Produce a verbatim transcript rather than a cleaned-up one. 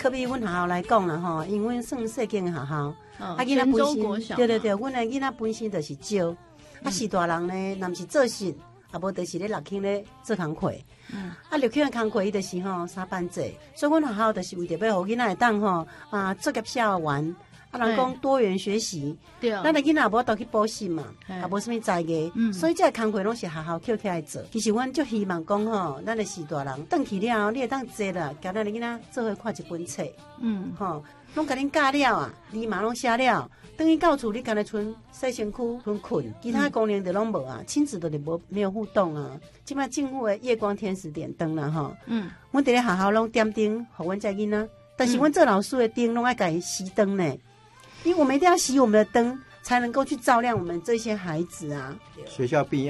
可比阮学校来讲啦吼，因为阮算细间的学校， 哦、 啊囡仔本身，对对对， 嗯、 阮的囡仔本身就是少，嗯、啊是大人呢，若毋是做事，啊无就是咧六轻咧做工课，嗯，啊六轻的工课伊就是吼三班制，所以阮学校就是为着要互囡仔会当吼啊作业写完。啊，人讲多元学习，对，咱的囡仔无法度去补习嘛，也无什么才艺，嗯，所以这个工课拢是学校捡起来做。其实阮就希望讲吼，咱的时大人转去了，你会当坐啦，甲咱的囡仔做伙看一本册，嗯，吼，拢甲恁教了啊，字嘛拢写了，等于到厝你干那剩洗身躯、困困，其他功能就拢无啊，亲子都是无没有互动啊。即摆政府的夜光天使点灯啦，吼，嗯，阮伫咧学校拢点灯，互阮遮囡仔，但是阮做老师的灯拢爱甲伊熄灯呢。因为我们一定要熄我们的灯，才能够去照亮我们这些孩子啊。 学校毕业